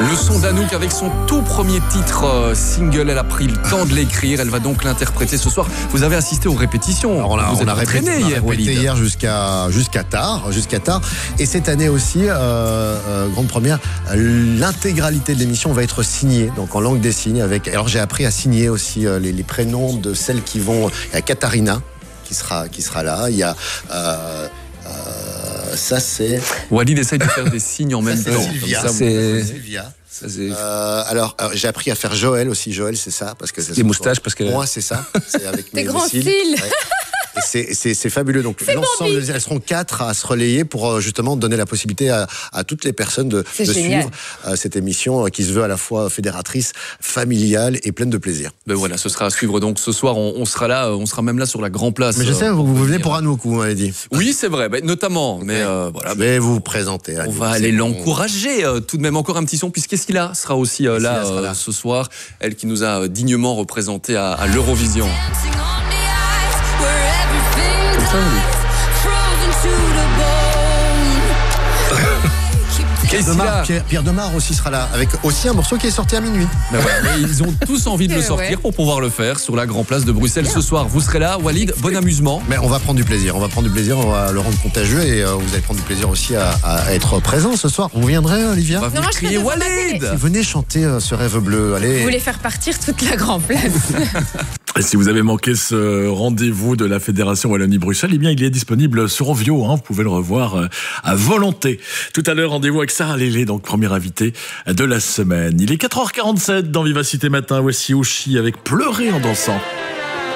Le son d'Anouk avec son tout premier titre single. Elle a pris le temps de l'écrire. Elle va donc l'interpréter ce soir. Vous avez assisté aux répétitions. Alors vous êtes entraîné hier, Walid. Hier jusqu'à tard. Et cette année aussi, grande première, l'intégralité de l'émission va être signée, donc en langue des signes. Alors j'ai appris à signer aussi les prénoms de celles qui vont. Il y a Katharina qui sera là. Il y a ça c'est. Walid essaye de faire des signes en même temps. Sylvia. Sylvia. Alors j'ai appris à faire Joël aussi. Joël, c'est ça parce que des moustaches parce que. Moi, c'est ça. C'est avec des mes grands cils. cils. Ouais. C'est fabuleux. Donc l'ensemble, elles seront 4 à se relayer pour justement donner la possibilité à toutes les personnes de suivre cette émission qui se veut à la fois fédératrice, familiale et pleine de plaisir. Ben voilà, ce sera à suivre donc ce soir. On sera là, on sera même là sur la Grand Place. Mais je sais, vous venez pour Anouk, vous m'avez dit. Oui, c'est vrai, notamment. Mais voilà. Mais vous vous présentez. On va aller l'encourager tout de même. Encore un petit son, puisqu'Esquila sera aussi là ce soir. Elle qui nous a dignement représenté à l'Eurovision. Pierre Demar aussi sera là, avec aussi un morceau qui est sorti à minuit. Mais ils ont tous envie de le sortir pour pouvoir le faire sur la Grand Place de Bruxelles ce soir. Vous serez là, Walid, bon amusement. Mais on va prendre du plaisir, on va le rendre contagieux et vous allez prendre du plaisir aussi à être présent ce soir. Vous viendrez, Olivia? On va venir crier Walid. Venez chanter ce rêve bleu, allez. Vous voulez faire partir toute la Grand Place. Et si vous avez manqué ce rendez-vous de la Fédération Wallonie-Bruxelles, eh bien, il est disponible sur Ovio. Vous pouvez le revoir à volonté. Tout à l'heure, rendez-vous avec Sarah Lélé, donc première invitée de la semaine. Il est 4h47 dans Vivacité Matin. Voici Oshi avec Pleurer en dansant.